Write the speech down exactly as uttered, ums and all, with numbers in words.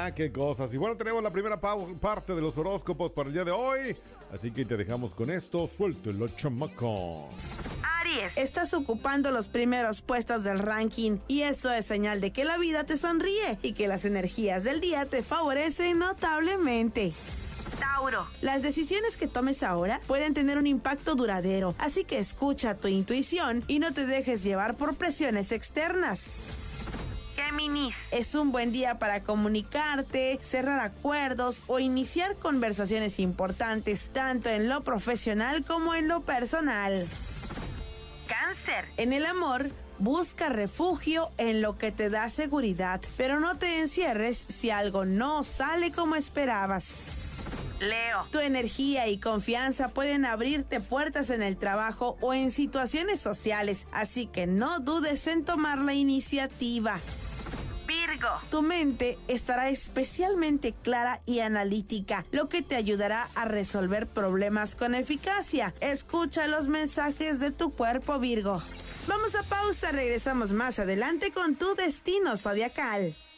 Ah, qué cosas. Y bueno, tenemos la primera pau- parte de los horóscopos para el día de hoy. Así que te dejamos con esto. Suéltelo, chamaco. Aries, estás ocupando los primeros puestos del ranking y eso es señal de que la vida te sonríe y que las energías del día te favorecen notablemente. Tauro, las decisiones que tomes ahora pueden tener un impacto duradero, así que escucha tu intuición y no te dejes llevar por presiones externas. Géminis, es un buen día para comunicarte, cerrar acuerdos o iniciar conversaciones importantes, tanto en lo profesional como en lo personal. Cáncer, en el amor, busca refugio en lo que te da seguridad, pero no te encierres si algo no sale como esperabas. Leo, tu energía y confianza pueden abrirte puertas en el trabajo o en situaciones sociales, así que no dudes en tomar la iniciativa. Virgo, tu mente estará especialmente clara y analítica, lo que te ayudará a resolver problemas con eficacia. Escucha los mensajes de tu cuerpo, Virgo. Vamos a pausa, regresamos más adelante con tu destino zodiacal.